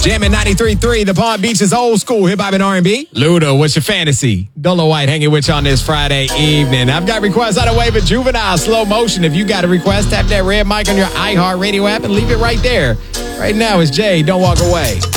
Jamming 93.3, the Palm Beach's old school hip-hop and R&B. Luda, what's your fantasy? Dolo White hanging with you on this Friday evening. I've got requests out of way for Juvenile Slow Motion. If you got a request, tap that red mic on your iHeartRadio app and leave it right there. Right now, it's Jay, Don't Walk Away.